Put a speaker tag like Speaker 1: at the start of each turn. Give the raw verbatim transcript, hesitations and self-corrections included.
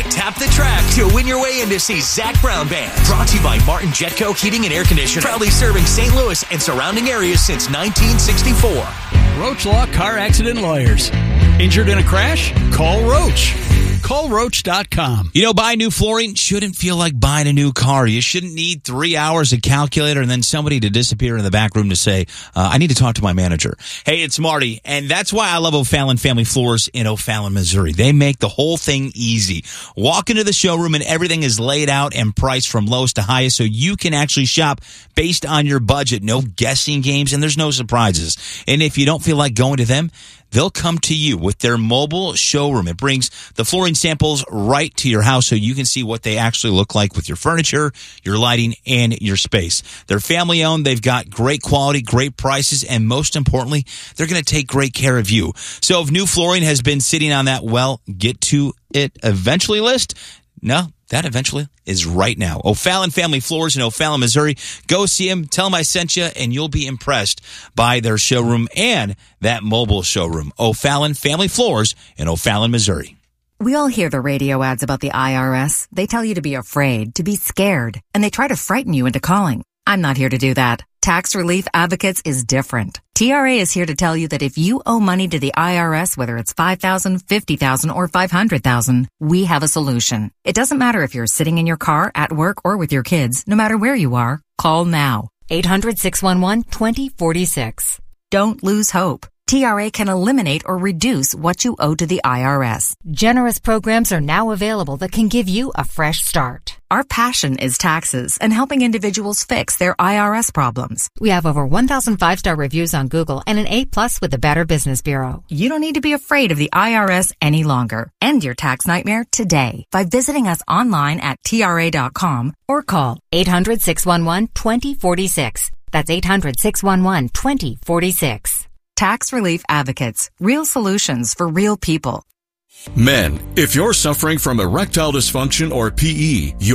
Speaker 1: Tap the Track to win your way in to see Zach Brown Band. Brought to you by Martin Jetco Heating and Air Conditioning. Proudly serving Saint Louis and surrounding areas since nineteen sixty-four.
Speaker 2: Roach Law Car Accident Lawyers. Injured in a crash? Call Roach. Call Roach dot com.
Speaker 3: You know, buying new flooring shouldn't feel like buying a new car. You shouldn't need three hours of calculator and then somebody to disappear in the back room to say, uh, I need to talk to my manager. Hey, it's Marty, and that's why I love O'Fallon Family Floors in O'Fallon, Missouri. They make the whole thing easy. Walk into the showroom and everything is laid out and priced from lowest to highest so you can actually shop based on your budget. No guessing games, and there's no surprises. And if you don't feel like going to them, they'll come to you with their mobile showroom. It brings the flooring samples right to your house so you can see what they actually look like with your furniture, your lighting, and your space. They're family-owned. They've got great quality, great prices, and most importantly, they're going to take great care of you. So if new flooring has been sitting on that, well, get to it eventually list, no, that eventually is right now. O'Fallon Family Floors in O'Fallon, Missouri. Go see them. Tell them I sent you, and you'll be impressed by their showroom and that mobile showroom. O'Fallon Family Floors in O'Fallon, Missouri.
Speaker 4: We all hear the radio ads about the I R S. They tell you to be afraid, to be scared, and they try to frighten you into calling. I'm not here to do that. Tax Relief Advocates is different. T R A is here to tell you that if you owe money to the I R S, whether it's five thousand dollars, fifty thousand dollars, or five hundred thousand dollars, we have a solution. It doesn't matter if you're sitting in your car, at work, or with your kids. No matter where you are, call now. eight hundred, six one one, two zero four six. Don't lose hope. T R A can eliminate or reduce what you owe to the I R S.
Speaker 5: Generous programs are now available that can give you a fresh start.
Speaker 4: Our passion is taxes and helping individuals fix their I R S problems.
Speaker 5: We have over one thousand five-star reviews on Google and an A plus with the Better Business Bureau.
Speaker 4: You don't need to be afraid of the I R S any longer. End your tax nightmare today by visiting us online at T R A dot com or call
Speaker 5: eight hundred, six one one, two zero four six. That's eight hundred, six one one, two zero four six.
Speaker 4: Tax Relief Advocates. Real solutions for real people.
Speaker 6: Men, if you're suffering from erectile dysfunction or P E, you